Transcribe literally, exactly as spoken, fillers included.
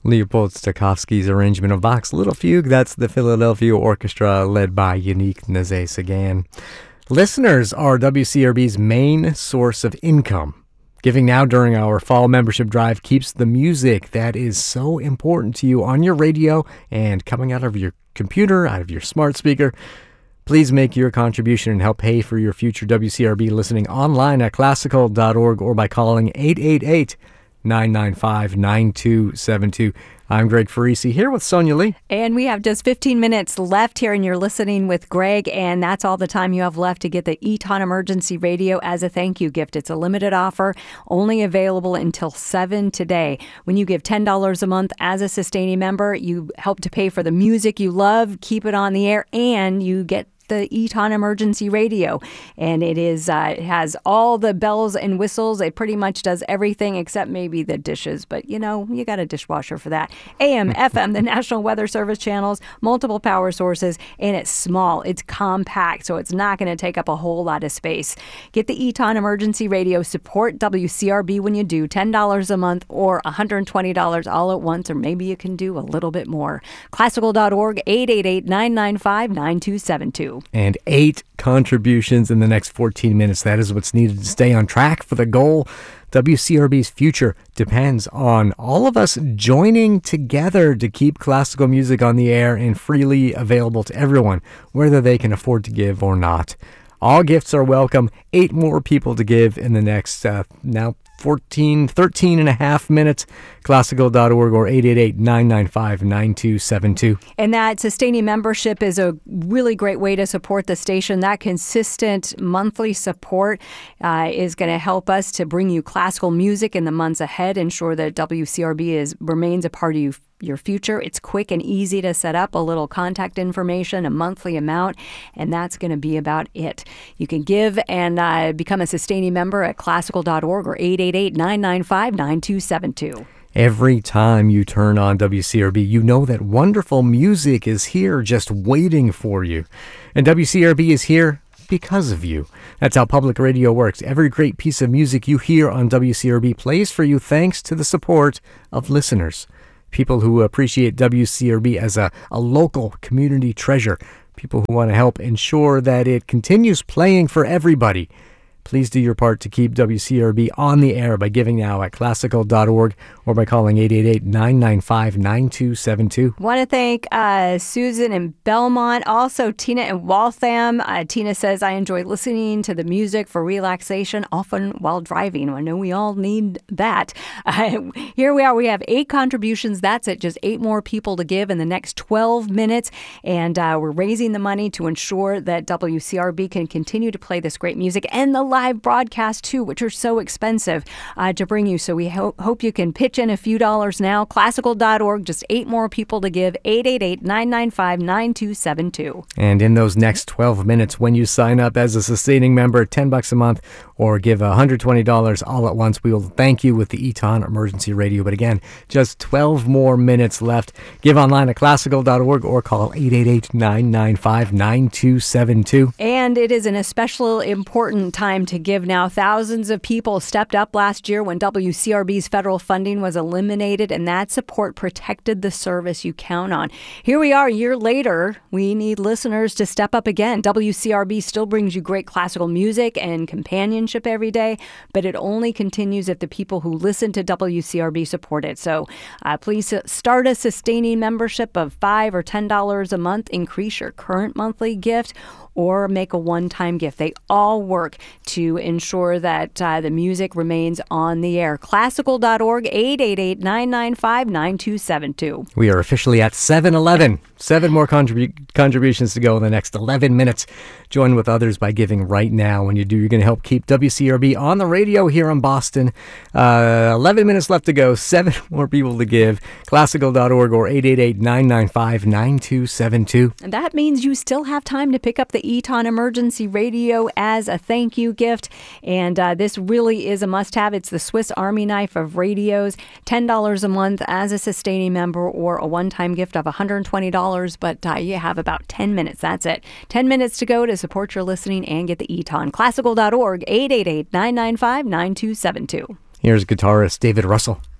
Leopold Stokowski's arrangement of Bach's Little Fugue. That's the Philadelphia Orchestra led by Yannick Nézet-Séguin. Listeners are W C R B's main source of income. Giving now during our fall membership drive keeps the music that is so important to you on your radio and coming out of your computer, out of your smart speaker. Please make your contribution and help pay for your future W C R B listening online at classical dot org or by calling eight eight eight, nine nine five, nine two seven two. I'm Greg Farisi here with Sonia Lee. And we have just fifteen minutes left here, and you're listening with Greg, and that's all the time you have left to get the Eton Emergency Radio as a thank you gift. It's a limited offer, only available until seven today. When you give ten dollars a month as a sustaining member, you help to pay for the music you love, keep it on the air, and you get the Eton Emergency Radio. And it is uh, it has all the bells and whistles. It pretty much does everything except maybe the dishes. But, you know, you got a dishwasher for that. A M, F M, the National Weather Service channels, multiple power sources, and it's small. It's compact, so it's not going to take up a whole lot of space. Get the Eton Emergency Radio. Support W C R B when you do. ten dollars a month or one hundred twenty dollars all at once, or maybe you can do a little bit more. classical dot org, eight eight eight, nine nine five, nine two seven two. And eight contributions in the next fourteen minutes. That is what's needed to stay on track for the goal. W C R B's future depends on all of us joining together to keep classical music on the air and freely available to everyone, whether they can afford to give or not. All gifts are welcome. Eight more people to give in the next uh, now fourteen, thirteen and a half minutes. classical dot org or eight eight eight, nine nine five, nine two seven two. And that sustaining membership is a really great way to support the station. That consistent monthly support uh, is going to help us to bring you classical music in the months ahead, ensure that W C R B is remains a part of you. Your future. It's quick and easy to set up, a little contact information, a monthly amount, and that's going to be about it. You can give and uh, become a sustaining member at classical dot org or eight eight eight, nine nine five, nine two seven two. Every time you turn on W C R B, you know that wonderful music is here just waiting for you. And W C R B is here because of you. That's how public radio works. Every great piece of music you hear on W C R B plays for you thanks to the support of listeners. People who appreciate W C R B as a, a local community treasure. People who want to help ensure that it continues playing for everybody. Please do your part to keep W C R B on the air by giving now at classical dot org or by calling eight eight eight, nine nine five, nine two seven two. Want to thank uh, Susan in Belmont, also Tina in Waltham. Uh, Tina says, I enjoy listening to the music for relaxation, often while driving. I know we all need that. Uh, here we are. We have eight contributions. That's it. Just eight more people to give in the next twelve minutes. And uh, we're raising the money to ensure that W C R B can continue to play this great music and the live broadcast too, which are so expensive uh, to bring you. So we ho- hope you can pitch in a few dollars now. classical dot org, just eight more people to give. eight eight eight, nine nine five, nine two seven two. And in those next twelve minutes, when you sign up as a sustaining member, ten bucks a month, or give one hundred twenty dollars all at once, we will thank you with the Eton Emergency Radio. But again, just twelve more minutes left. Give online at classical dot org or call eight eight eight, nine nine five, nine two seven two. And it is an especially important time to give now. Thousands of people stepped up last year when W C R B's federal funding was eliminated, and that support protected the service you count on. Here we are a year later. We need listeners to step up again. W C R B still brings you great classical music and companionship every day, but it only continues if the people who listen to W C R B support it. So uh, please start a sustaining membership of five dollars or ten dollars a month. Increase your current monthly gift or make a one-time gift. They all work to ensure that uh, the music remains on the air. classical dot org, eight eight eight, nine nine five, nine two seven two. We are officially at seven eleven. Seven more contribu- contributions to go in the next eleven minutes. Join with others by giving right now. When you do, you're going to help keep W C R B on the radio here in Boston. Uh, eleven minutes left to go. Seven more people to give. classical dot org or eight eight eight, nine nine five, nine two seven two. And that means you still have time to pick up the Eton Emergency Radio as a thank you gift. And uh, this really is a must-have. It's the Swiss Army knife of radios. ten dollars a month as a sustaining member or a one-time gift of one hundred twenty dollars. But uh, you have about ten minutes. That's it. ten minutes to go to support your listening and get the Eton. classical dot org, eight eight eight, nine nine five, nine two seven two. Here's guitarist David Russell.